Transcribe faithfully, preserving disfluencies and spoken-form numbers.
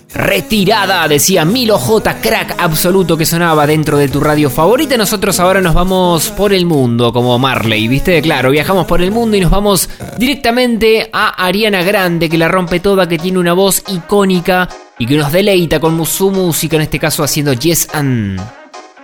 Retirada, decía Milo J, crack absoluto que sonaba dentro de tu radio favorita. Nosotros ahora nos vamos por el mundo, como Marley, ¿viste? Claro, viajamos por el mundo y nos vamos directamente a Ariana Grande, que la rompe toda, que tiene una voz icónica y que nos deleita con su música, en este caso haciendo Yes and...